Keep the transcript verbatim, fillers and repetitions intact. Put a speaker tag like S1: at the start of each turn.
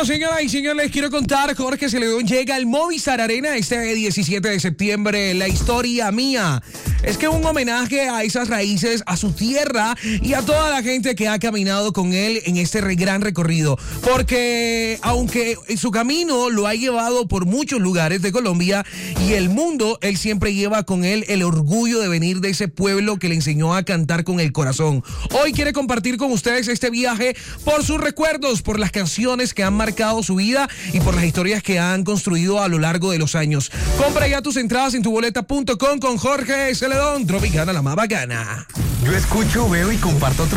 S1: Bueno, señoras y señores, les quiero contar, Jorge Celedón llega al Movistar Arena este diecisiete de septiembre. La historia mía es que un homenaje a esas raíces, a su tierra y a toda la gente que ha caminado con él en este re- gran recorrido. Porque aunque su camino lo ha llevado por muchos lugares de Colombia y el mundo, él siempre lleva con él el orgullo de venir de ese pueblo que le enseñó a cantar con el corazón. Hoy quiere compartir con ustedes este viaje por sus recuerdos, por las canciones que han marcado su vida y por las historias que han construido a lo largo de los años. Compra ya tus entradas en tuboleta punto com con Jorge Celedón, Tropicana, la más bacana.
S2: Yo escucho, veo y comparto